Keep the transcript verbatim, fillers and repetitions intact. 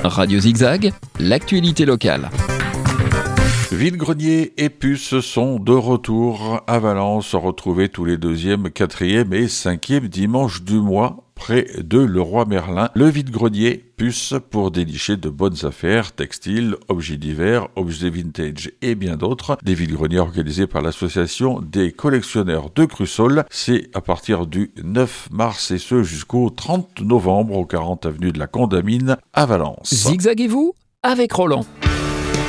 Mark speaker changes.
Speaker 1: Radio Zigzag, l'actualité locale.
Speaker 2: Vide-grenier et puces sont de retour à Valence, retrouvés tous les deuxième, quatrième et cinquième dimanches du mois, près de Leroy Merlin. Le vide-grenier puce pour dénicher de bonnes affaires, textiles, objets divers, objets vintage et bien d'autres. Des vide-greniers organisés par l'association des collectionneurs de Crussol. C'est à partir du neuf mars et ce jusqu'au trente novembre au quarante avenue de la Condamine à Valence.
Speaker 1: Zigzaguez-vous avec Roland.